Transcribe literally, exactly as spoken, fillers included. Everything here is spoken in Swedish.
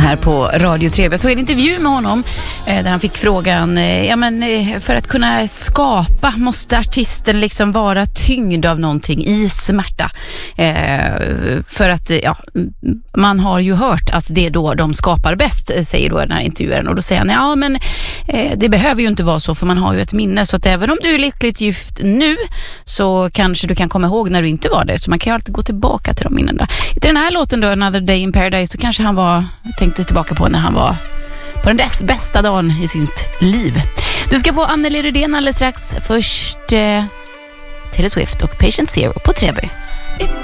här på Radio tre. Jag såg en intervju med honom eh, där han fick frågan, eh, ja men eh, för att kunna skapa måste artisten liksom vara tyngd av någonting i smärta. Eh, för att eh, ja, man har ju hört att det är då de skapar bäst, säger då den här intervjuaren. Och då säger han, ja men eh, det behöver ju inte vara så, för man har ju ett minne, så att även om du är lyckligt gift nu så kanske du kan komma ihåg när du inte var det. Så man kan ju alltid gå tillbaka till de minnena. I den här låten då, Another Day in Paradise, så kanske han var, tänkte tillbaka på när han var på den dess bästa dagen i sitt liv. Du ska få Anneli Rydén alldeles strax. Först eh, Taylor Swift och Patient Zero på Treby.